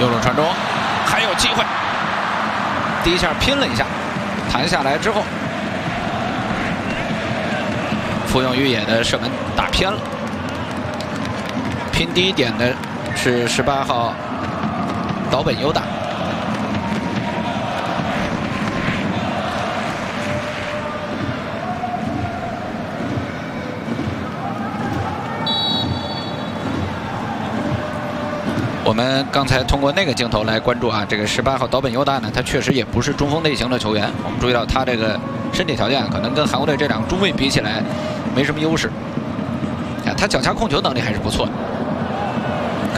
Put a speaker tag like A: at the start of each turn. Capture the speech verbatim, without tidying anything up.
A: 右路传中，还有机会，第一下拼了一下，弹下来之后，傅永玉野的射门打偏了。拼第一点的是十八号岛本优大。我们刚才通过那个镜头来关注啊，这个十八号岛本优大呢，他确实也不是中锋类型的球员。我们注意到他这个身体条件可能跟韩国队这两个中卫比起来没什么优势。啊，他脚下控球能力还是不错的。